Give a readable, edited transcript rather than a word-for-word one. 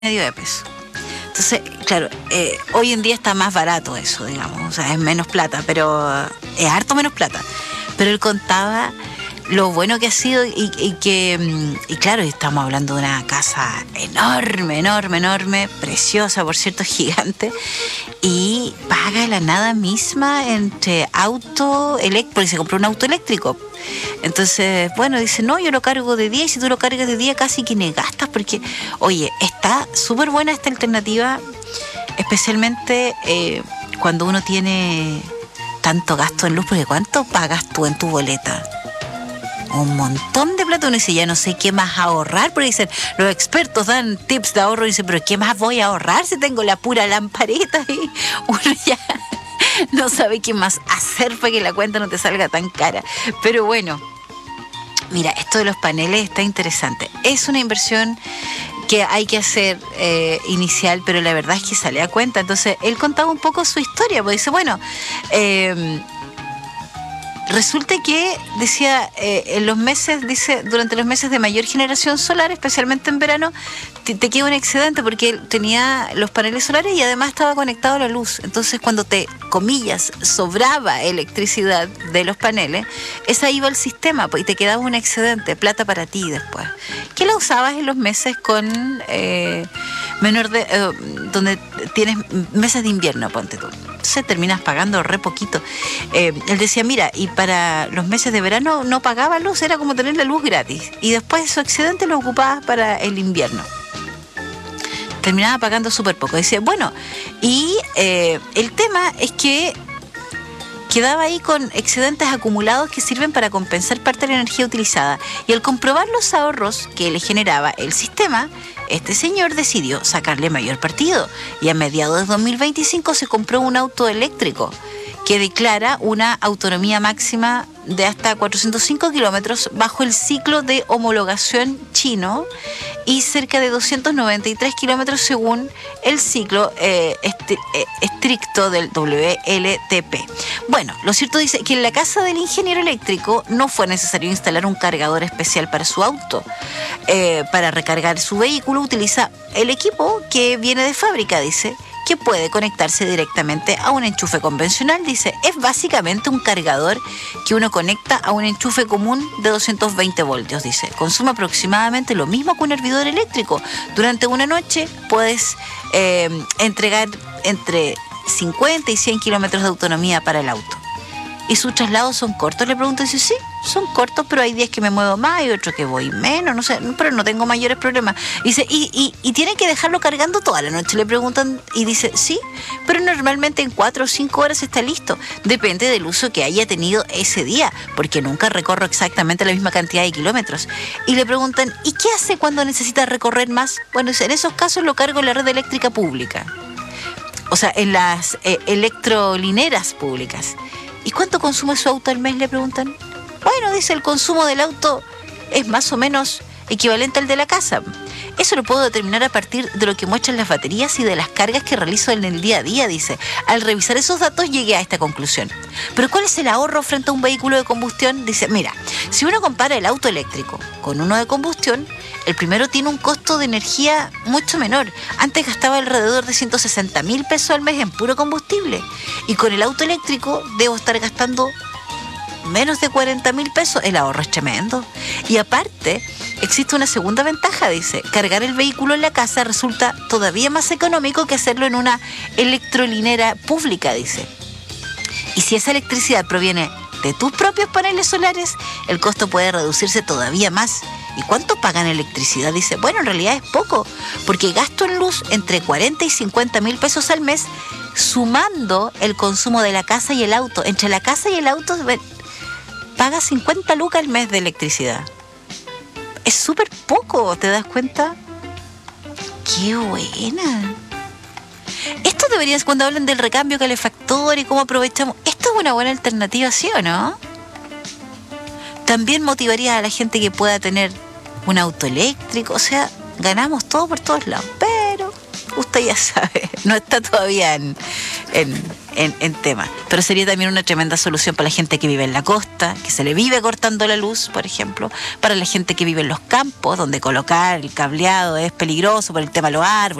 medio de peso. Entonces, claro, hoy en día está más barato eso, digamos, o sea, es menos plata, pero es harto menos plata. Pero él contaba lo bueno que ha sido y claro, estamos hablando de una casa enorme, preciosa, por cierto, gigante, y paga la nada misma entre auto eléctrico, porque se compró un auto eléctrico. Entonces, bueno, dice, no, yo lo cargo de día, y si tú lo cargas de día casi que ni gastas, porque, oye, está súper buena esta alternativa, especialmente cuando uno tiene tanto gasto en luz, porque ¿cuánto pagas tú en tu boleta? Un montón de plata. Uno dice, ya no sé qué más ahorrar, porque dicen, los expertos dan tips de ahorro, y dicen, pero ¿qué más voy a ahorrar si tengo la pura lamparita? Y uno ya no sabe qué más hacer para que la cuenta no te salga tan cara. Pero bueno, mira, esto de los paneles está interesante. Es una inversión que hay que hacer inicial, pero la verdad es que sale a cuenta. Entonces, él contaba un poco su historia, porque dice, bueno, resulta que, decía, en los meses, dice, durante los meses de mayor generación solar, especialmente en verano, te queda un excedente porque él tenía los paneles solares y además estaba conectado a la luz. Entonces, cuando te, comillas, sobraba electricidad de los paneles, esa iba al sistema y te quedaba un excedente, plata para ti después. ¿Qué la usabas en los meses con donde tienes meses de invierno, ponte tú? Entonces terminas pagando re poquito. Él decía, mira, y para los meses de verano no pagaba luz, era como tener la luz gratis. Y después su excedente lo ocupabas para el invierno. Terminaba pagando súper poco. Dice, bueno, y el tema es que quedaba ahí con excedentes acumulados que sirven para compensar parte de la energía utilizada. Y al comprobar los ahorros que le generaba el sistema, este señor decidió sacarle mayor partido. Y a mediados de 2025 se compró un auto eléctrico que declara una autonomía máxima de hasta 405 kilómetros bajo el ciclo de homologación chino y cerca de 293 kilómetros según el ciclo estricto del WLTP. Bueno, lo cierto dice que en la casa del ingeniero eléctrico no fue necesario instalar un cargador especial para su auto. Para recargar su vehículo utiliza el equipo que viene de fábrica, dice, que puede conectarse directamente a un enchufe convencional. Dice, es básicamente un cargador que uno conecta a un enchufe común de 220 voltios, dice. Consume aproximadamente lo mismo que un hervidor eléctrico. Durante una noche puedes entregar entre 50 y 100 kilómetros de autonomía para el auto. ¿Y sus traslados son cortos? Le pregunto. Dice, sí, son cortos, pero hay días que me muevo más y otros que voy menos, no sé, pero no tengo mayores problemas. Dice, ¿y tienen que dejarlo cargando toda la noche? Le preguntan, y dice, sí, pero normalmente en 4 o 5 horas está listo. Depende del uso que haya tenido ese día, porque nunca recorro exactamente la misma cantidad de kilómetros. Y le preguntan, ¿y qué hace cuando necesita recorrer más? Bueno, dice, en esos casos lo cargo en la red eléctrica pública. O sea, en las electrolineras públicas. ¿Y cuánto consume su auto al mes? Le preguntan. Bueno, dice, el consumo del auto es más o menos equivalente al de la casa. Eso lo puedo determinar a partir de lo que muestran las baterías y de las cargas que realizo en el día a día, dice. Al revisar esos datos llegué a esta conclusión. ¿Pero cuál es el ahorro frente a un vehículo de combustión? Dice, mira, si uno compara el auto eléctrico con uno de combustión, el primero tiene un costo de energía mucho menor. Antes gastaba alrededor de 160.000 pesos al mes en puro combustible. Y con el auto eléctrico debo estar gastando menos de 40.000 pesos. El ahorro es tremendo. Y aparte, existe una segunda ventaja, dice. Cargar el vehículo en la casa resulta todavía más económico que hacerlo en una electrolinera pública, dice. Y si esa electricidad proviene de tus propios paneles solares, el costo puede reducirse todavía más. ¿Y cuánto pagan electricidad? Dice, bueno, en realidad es poco, porque gasto en luz entre 40 y 50.000 pesos al mes, sumando el consumo de la casa y el auto. Entre la casa y el auto paga 50 lucas al mes de electricidad. Es súper poco, ¿te das cuenta? ¡Qué buena! Esto deberías, cuando hablan del recambio calefactor y cómo aprovechamos, esto es una buena alternativa, ¿sí o no? También motivaría a la gente que pueda tener un auto eléctrico. O sea, ganamos todo por todos lados. Pero usted ya sabe, no está todavía en en tema. Pero sería también una tremenda solución para la gente que vive en la costa, que se le vive cortando la luz, por ejemplo, para la gente que vive en los campos, donde colocar el cableado es peligroso por el tema de los árboles.